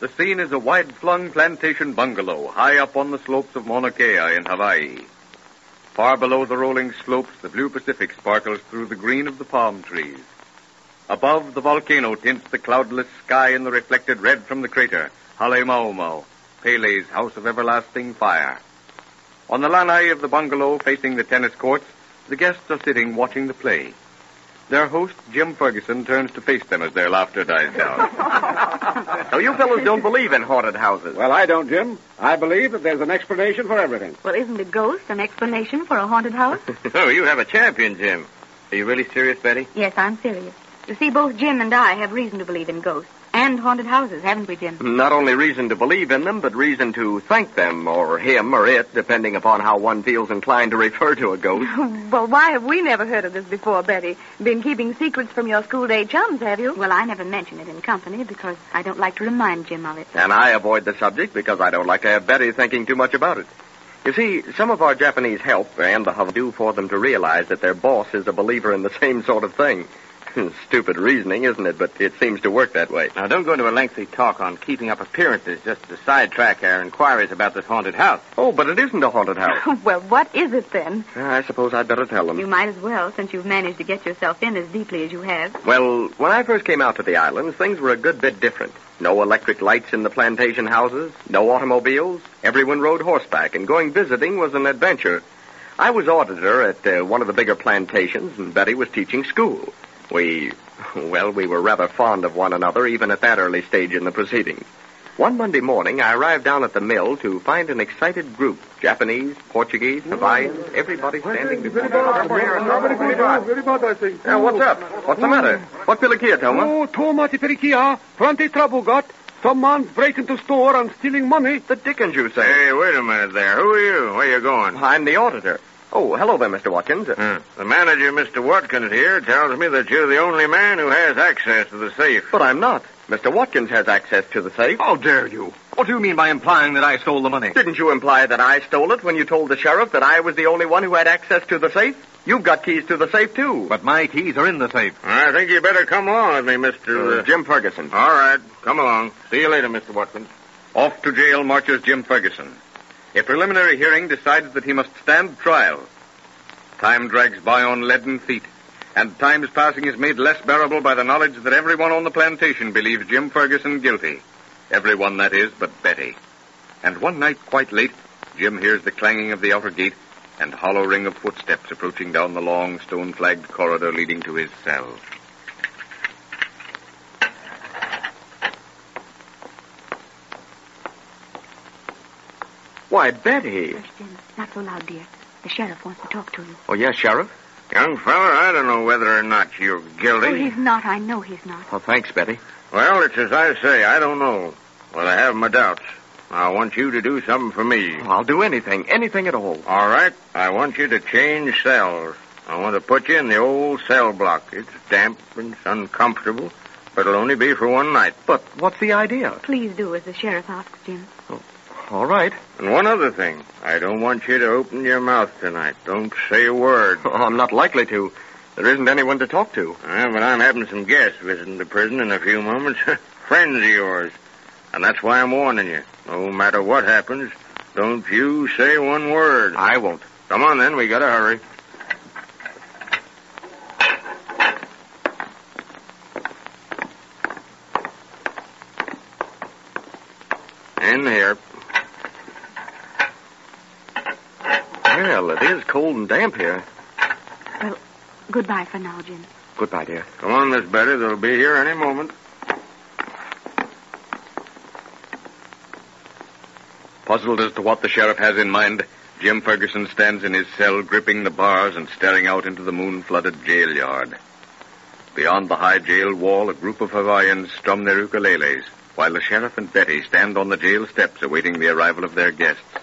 The scene is a wide-flung plantation bungalow high up on the slopes of Mauna Kea in Hawaii. Far below the rolling slopes, the blue Pacific sparkles through the green of the palm trees. Above, the volcano tints the cloudless sky in the reflected red from the crater, Hale Maumau, Pele's house of everlasting fire. On the lanai of the bungalow facing the tennis courts, the guests are sitting watching the play. Their host, Jim Ferguson, turns to face them as their laughter dies down. So you fellows don't believe in haunted houses? Well, I don't, Jim. I believe that there's an explanation for everything. Well, isn't a ghost an explanation for a haunted house? Oh, you have a champion, Jim. Are you really serious, Betty? Yes, I'm serious. You see, both Jim and I have reason to believe in ghosts and haunted houses, haven't we, Jim? Not only reason to believe in them, but reason to thank them, or him, or it, depending upon how one feels inclined to refer to a ghost. Well, why have we never heard of this before, Betty? Been keeping secrets from your school-day chums, have you? Well, I never mention it in company because I don't like to remind Jim of it. And I avoid the subject because I don't like to have Betty thinking too much about it. You see, some of our Japanese help and the hub do for them to realize that their boss is a believer in the same sort of thing. Stupid reasoning, isn't it? But it seems to work that way. Now, don't go into a lengthy talk on keeping up appearances just to sidetrack our inquiries about this haunted house. Oh, but it isn't a haunted house. Well, what is it then? I suppose I'd better tell them. You might as well, since you've managed to get yourself in as deeply as you have. Well, when I first came out to the islands, things were a good bit different. No electric lights in the plantation houses, no automobiles. Everyone rode horseback, and going visiting was an adventure. I was auditor at one of the bigger plantations, and Betty was teaching school. We were rather fond of one another, even at that early stage in the proceedings. One Monday morning, I arrived down at the mill to find an excited group. Japanese, Portuguese, Hawaiians, everybody standing before me. What's up? What's the matter? What pilikia, Toma? Oh, Toma te pilikia. Plenty trouble got. Some man's breaking into store and stealing money. The dickens, you say? Hey, wait a minute there. Who are you? Where you going? I'm the auditor. Oh, hello there, Mr. Watkins. The manager, Mr. Watkins here, tells me that you're the only man who has access to the safe. But I'm not. Mr. Watkins has access to the safe. How dare you? What do you mean by implying that I stole the money? Didn't you imply that I stole it when you told the sheriff that I was the only one who had access to the safe? You've got keys to the safe, too. But my keys are in the safe. I think you better come along with me, Mr. Jim Ferguson. All right, come along. See you later, Mr. Watkins. Off to jail marches Jim Ferguson. A preliminary hearing decides that he must stand trial. Time drags by on leaden feet, and time's passing is made less bearable by the knowledge that everyone on the plantation believes Jim Ferguson guilty. Everyone, that is, but Betty. And one night, quite late, Jim hears the clanging of the outer gate and hollow ring of footsteps approaching down the long, stone-flagged corridor leading to his cell. Why, Betty. Hush, Jim. Not so loud, dear. The sheriff wants to talk to you. Oh, yes, Sheriff? Young fella, I don't know whether or not you're guilty. Oh, he's not. I know he's not. Oh, thanks, Betty. Well, it's as I say. I don't know. Well, I have my doubts. I want you to do something for me. I'll do anything at all. All right. I want you to change cells. I want to put you in the old cell block. It's damp and it's uncomfortable, but it'll only be for one night. But what's the idea? Please do as the sheriff asks, Jim. All right. And one other thing. I don't want you to open your mouth tonight. Don't say a word. Oh, I'm not likely to. There isn't anyone to talk to. But I'm having some guests visiting the prison in a few moments. Friends of yours. And that's why I'm warning you. No matter what happens, don't you say one word. I won't. Come on, then. We gotta hurry. In here. Well, it is cold and damp here. Well, goodbye for now, Jim. Goodbye, dear. Come on, Miss Betty. They'll be here any moment. Puzzled as to what the sheriff has in mind, Jim Ferguson stands in his cell, gripping the bars and staring out into the moon-flooded jail yard. Beyond the high jail wall, a group of Hawaiians strum their ukuleles, while the sheriff and Betty stand on the jail steps awaiting the arrival of their guests.